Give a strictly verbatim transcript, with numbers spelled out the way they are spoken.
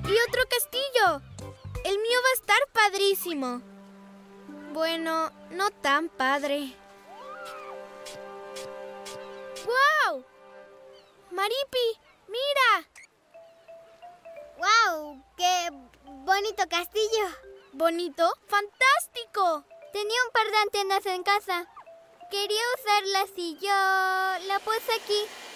Y otro castillo. El mío va a estar padrísimo. Bueno, no tan padre. ¡Guau! Maripi, mira. ¡Guau! ¡Qué bonito castillo! ¿Bonito? ¡Fantástico! Tenía un par de antenas en casa. Quería usarlas y yo la puse aquí.